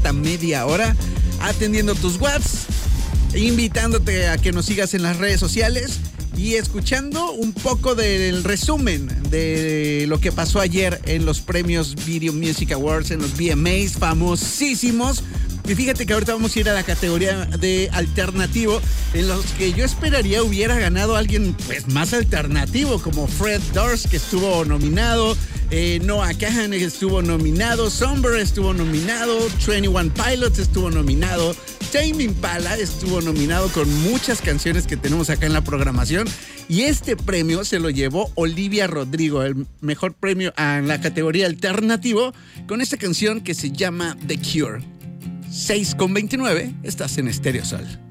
esta media hora atendiendo tus WhatsApps, invitándote a que nos sigas en las redes sociales y escuchando un poco del resumen de lo que pasó ayer en los premios Video Music Awards, en los VMAs famosísimos. Y fíjate que ahorita vamos a ir a la categoría de alternativo, en los que yo esperaría hubiera ganado alguien pues más alternativo, como Fred Durst, que estuvo nominado, Noah Kahan estuvo nominado, Somber estuvo nominado, 21 Pilots estuvo nominado, Tame Impala estuvo nominado, con muchas canciones que tenemos acá en la programación. Y este premio se lo llevó Olivia Rodrigo, el mejor premio en la categoría alternativo, con esta canción que se llama The Cure. 6:29, estás en Stereo Sol.